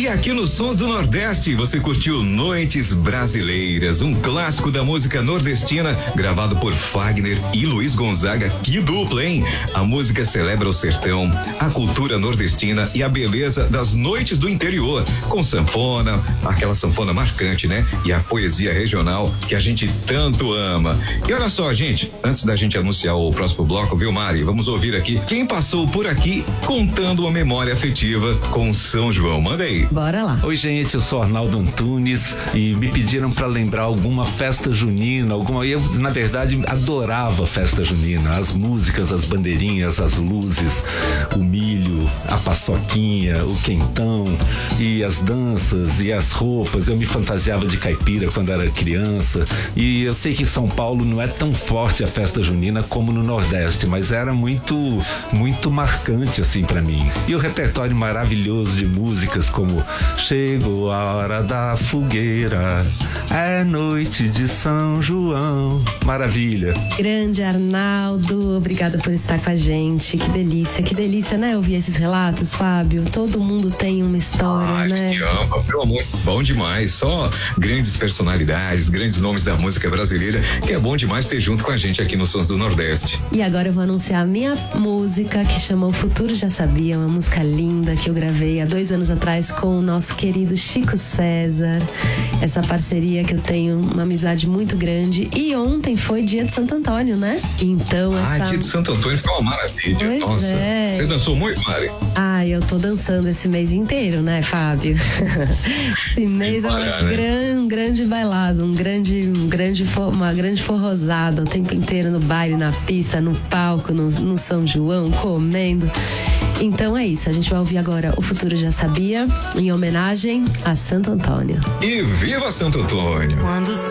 E aqui nos Sons do Nordeste você curtiu Noites Brasileiras, um clássico da música nordestina, gravado por Fagner e Luiz Gonzaga. Que dupla, hein? A música celebra o sertão, a cultura nordestina e a beleza das noites do interior, com sanfona, aquela sanfona marcante, né? E a poesia regional que a gente tanto ama. E olha só, gente, antes da gente anunciar o próximo bloco, viu, Mari? Vamos ouvir aqui quem passou por aqui contando uma memória afetiva com São João. Manda aí. Bora lá. Oi, gente, eu sou Arnaldo Antunes e me pediram para lembrar alguma festa junina, eu, na verdade, adorava festa junina, as músicas, as bandeirinhas, as luzes, o milho, a paçoquinha, o quentão e as danças e as roupas. Eu me fantasiava de caipira quando era criança e eu sei que em São Paulo não é tão forte a festa junina como no Nordeste, mas era muito marcante assim para mim. E o repertório maravilhoso de músicas como Chegou a hora da fogueira, é noite de São João. Maravilha. Grande Arnaldo, obrigada por estar com a gente. Que delícia, né? Ouvir esses relatos, Fábio. Todo mundo tem uma história, né? Que ama, pelo amor. Bom demais. Só grandes personalidades, grandes nomes da música brasileira, que é bom demais ter junto com a gente aqui nos Sons do Nordeste. E agora eu vou anunciar a minha música, que chama O Futuro Já Sabia, uma música linda que eu gravei há 2 anos atrás com o nosso querido Chico César. Essa parceria que eu tenho uma amizade muito grande. E ontem foi dia de Santo Antônio, né? Então dia de Santo Antônio foi uma maravilha. Pois nossa. É. Você dançou muito, Mari? Eu tô dançando esse mês inteiro, né, Fábio? Esse mês é um grande bailado, uma grande forrosada o tempo inteiro no baile, na pista, no palco, no São João, comendo. Então é isso, a gente vai ouvir agora O Futuro Já Sabia, em homenagem a Santo Antônio. E viva Santo Antônio!